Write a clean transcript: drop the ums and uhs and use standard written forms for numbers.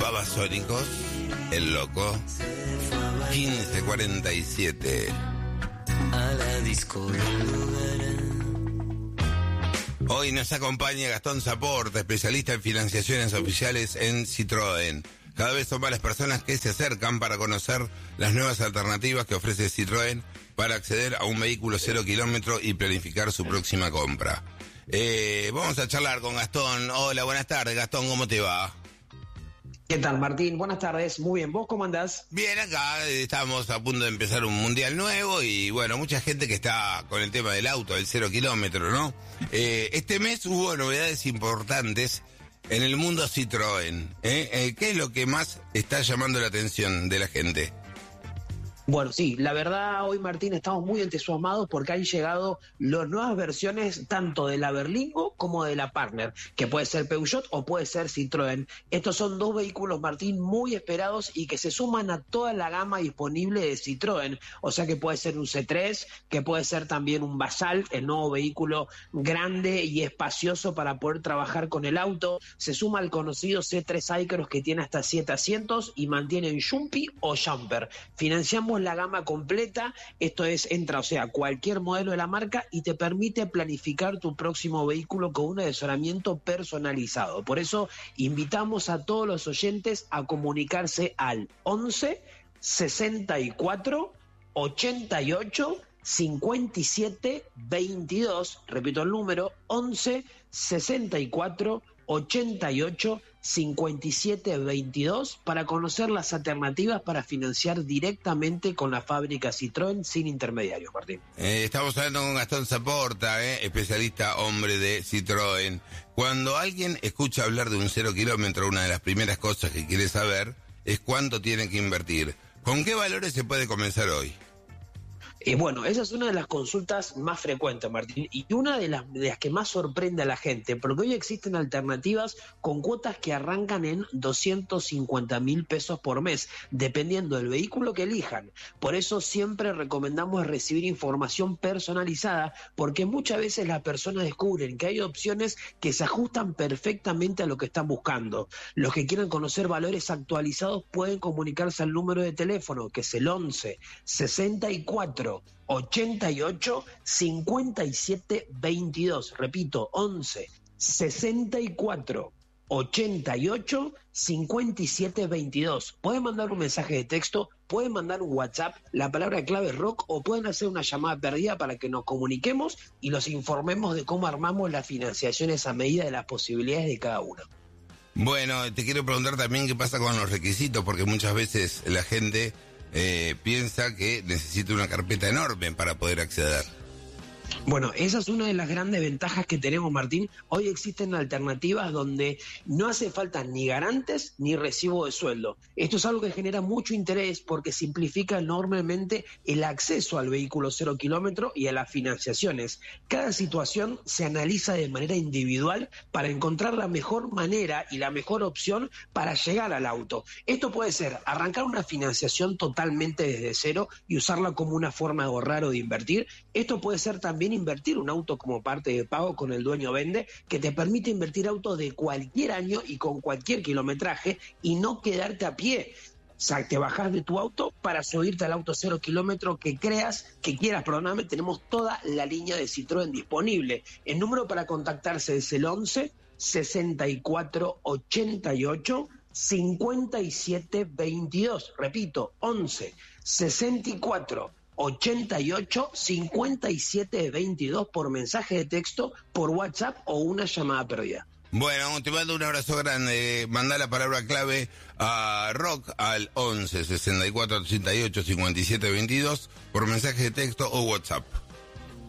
Babasónicos, El Loco, 1547. A la disco del lugar. Hoy nos acompaña Gastón Saporta, especialista en financiaciones oficiales en Citroën. Cada vez son más las personas que se acercan para conocer las nuevas alternativas que ofrece Citroën para acceder a un vehículo 0 kilómetro y planificar su próxima compra. Vamos a charlar con Gastón. Hola, buenas tardes, Gastón, ¿cómo te va? ¿Qué tal, Martín? Buenas tardes, muy bien. ¿Vos cómo andás? Bien, acá estamos a punto de empezar un mundial nuevo y bueno, mucha gente que está con el tema del auto, del 0 kilómetro, ¿no? Este mes hubo novedades importantes en el mundo Citroën. ¿Qué es lo que más está llamando la atención de la gente? Bueno, sí, la verdad hoy, Martín, estamos muy entusiasmados porque han llegado las nuevas versiones tanto de la Berlingo como de la Partner, que puede ser Peugeot o puede ser Citroën. Estos son dos vehículos, Martín, muy esperados y que se suman a toda la gama disponible de Citroën. O sea que puede ser un C3, que puede ser también un Basalt, el nuevo vehículo grande y espacioso para poder trabajar con el auto. Se suma al conocido C3 Aicros que tiene hasta 7 asientos y mantienen Jumpy o Jumper. Financiamos la gama completa, esto es, entra, o sea, cualquier modelo de la marca y te permite planificar tu próximo vehículo con un asesoramiento personalizado. Por eso invitamos a todos los oyentes a comunicarse al 11 64 88 57 22, repito el número, 11 64 88 57 22 para conocer las alternativas para financiar directamente con la fábrica Citroën sin intermediarios, Martín. Estamos hablando con Gastón Saporta, especialista hombre de Citroën. Cuando alguien escucha hablar de un 0 kilómetro, una de las primeras cosas que quiere saber es cuánto tiene que invertir. ¿Con qué valores se puede comenzar hoy? Bueno, esa es una de las consultas más frecuentes, Martín, y una de las que más sorprende a la gente, porque hoy existen alternativas con cuotas que arrancan en 250.000 pesos por mes, dependiendo del vehículo que elijan. Por eso siempre recomendamos recibir información personalizada, porque muchas veces las personas descubren que hay opciones que se ajustan perfectamente a lo que están buscando. Los que quieran conocer valores actualizados pueden comunicarse al número de teléfono, que es el 11 64 88 57 22. Repito, 11 64 88 57 22. Pueden mandar un mensaje de texto, pueden mandar un WhatsApp, la palabra clave rock, o pueden hacer una llamada perdida para que nos comuniquemos y los informemos de cómo armamos las financiaciones a medida de las posibilidades de cada uno. Bueno, te quiero preguntar también qué pasa con los requisitos, porque muchas veces la gente piensa que necesita una carpeta enorme para poder acceder. Bueno, esa es una de las grandes ventajas que tenemos, Martín. Hoy existen alternativas donde no hace falta ni garantes ni recibo de sueldo. Esto es algo que genera mucho interés porque simplifica enormemente el acceso al vehículo 0 kilómetro y a las financiaciones. Cada situación se analiza de manera individual para encontrar la mejor manera y la mejor opción para llegar al auto. Esto puede ser arrancar una financiación totalmente desde cero y usarla como una forma de ahorrar o de invertir. Esto puede ser también invertir un auto como parte de pago con el dueño vende, que te permite invertir autos de cualquier año y con cualquier kilometraje y no quedarte a pie. O sea, te bajás de tu auto para subirte al auto 0 kilómetro que quieras, perdóname, tenemos toda la línea de Citroën disponible. El número para contactarse es el 11 64 88 57 22. Repito, 11 64 88 57 22 por mensaje de texto, por WhatsApp o una llamada perdida. Bueno, te mando un abrazo grande. Manda la palabra clave a Rock al 11 64 88 57 22 por mensaje de texto o WhatsApp.